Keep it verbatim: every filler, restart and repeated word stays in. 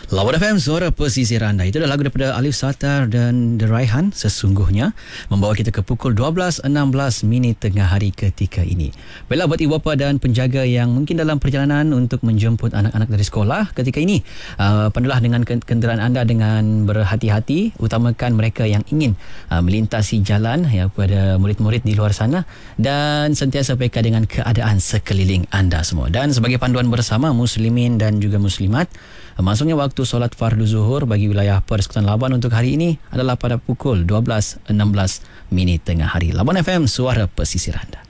Lawan F M, suara pesisir anda. Itu adalah lagu daripada Alif Satar dan The Raihan, Sesungguhnya, membawa kita ke pukul dua belas enam belas minit tengah hari ketika ini. Baiklah, buat ibu bapa dan penjaga yang mungkin dalam perjalanan untuk menjemput anak-anak dari sekolah ketika ini, uh, pandulah dengan kenderaan anda dengan berhati-hati, utamakan mereka yang ingin uh, melintasi jalan ya, kepada murid-murid di luar sana, dan sentiasa peka dengan keadaan sekeliling anda semua. Dan sebagai panduan bersama muslimin dan juga muslimat, masuknya waktu solat fardu zuhur bagi wilayah Persekutuan Labuan untuk hari ini adalah pada pukul dua belas enam belas minit tengah hari. Labuan F M, suara pesisir anda.